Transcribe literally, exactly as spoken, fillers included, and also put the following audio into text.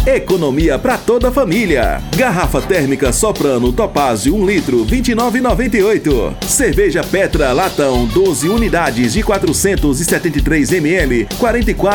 Economia para toda a família. Garrafa térmica Soprano Topázio um litro, vinte e nove reais e noventa e oito centavos. Cerveja Petra Latão doze unidades de quatrocentos e setenta e três mililitros, quarenta e quatro